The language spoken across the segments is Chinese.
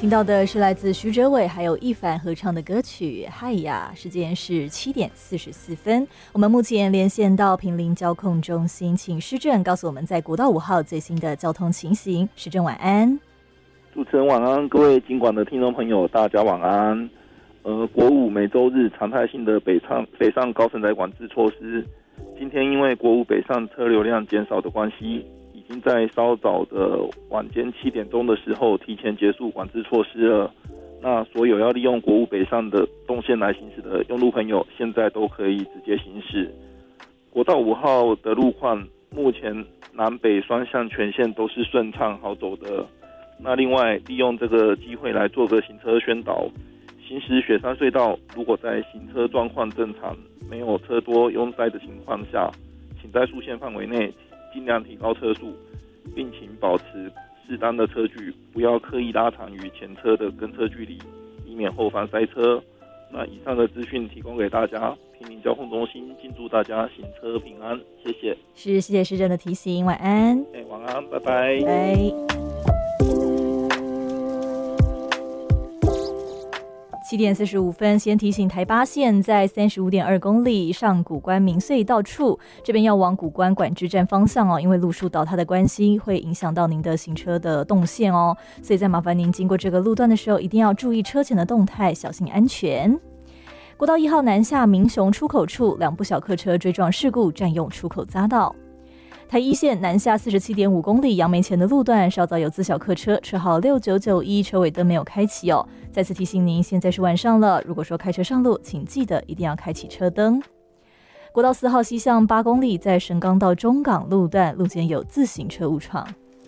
听到的是来自徐哲伟还有易凡合唱的歌曲《嗨呀》，时间是7:44。我们目前连线到坪林交控中心，请施政告诉我们在国道5号最新的交通情形。施政晚安。 主持人晚安，各位警广的听众朋友，大家晚安。国5每周日常态性的北上高承载管制措施，今天因为国5北上车流量减少的关系，已经在稍早的晚间7点钟的时候提前结束管制措施了。那所有要利用国5北上的动线来行驶的用路朋友，现在都可以直接行驶。国道5号的路况目前南北双向全线都是顺畅好走的。那另外利用这个机会来做个行车宣导，行驶雪山隧道，如果在行车状况正常、没有车多拥塞的情况下，请在速限范围内尽量提高车速，并请保持适当的车距，不要刻意拉长与前车的跟车距离，以免后方塞车。那以上的资讯提供给大家，坪林交通中心敬祝大家行车平安，谢谢。 谢谢施政的提醒，晚安。 晚安，拜拜。 拜。7:45，先提醒台八线在35.2公里上古关民隧道处，这边要往古关管制站方向哦，因为路树倒塌的关系，会影响到您的行车的动线哦，所以再麻烦您经过这个路段的时候，一定要注意车前的动态，小心安全。国道1号南下民雄出口处，2部小客车追撞事故，占用出口匝道。台一线南下47.5公里杨梅前的路段，稍早有自小客车，车号6991，车尾灯没有开启哦。再次提醒您，现在是晚上了，如果说开车上路，请记得一定要开启车灯。国道4号西向8公里，在神冈到中港路段，路肩有自行车误闯。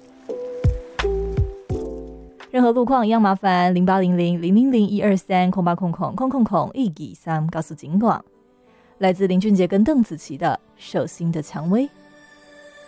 任何路况一样麻烦08000001230800000123告诉警广。来自林俊杰跟邓紫棋的《手心的蔷薇》。